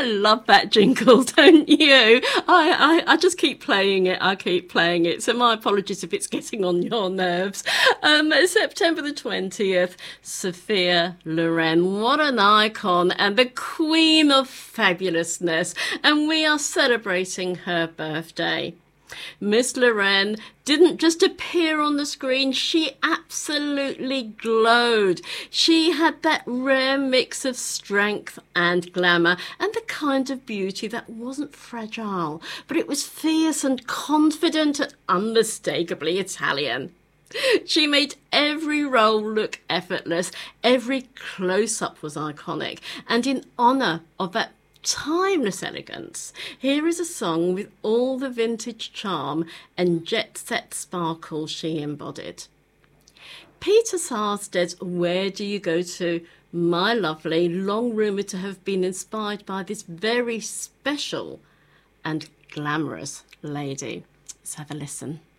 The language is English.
love that jingle, don't you? I just keep playing it. I keep playing it. So my apologies if it's getting on your nerves. September the 20th, Sophia Loren. What an icon and the queen of fabulousness. And we are celebrating her birthday. Miss Loren didn't just appear on the screen, she absolutely glowed. She had that rare mix of strength and glamour and the kind of beauty that wasn't fragile, but it was fierce and confident and unmistakably Italian. She made every role look effortless, every close-up was iconic, and in honour of that timeless elegance, here is a song with all the vintage charm and jet-set sparkle she embodied. Peter Sarsted's Where Do You Go To, my lovely, long rumoured to have been inspired by this very special and glamorous lady. Let's have a listen.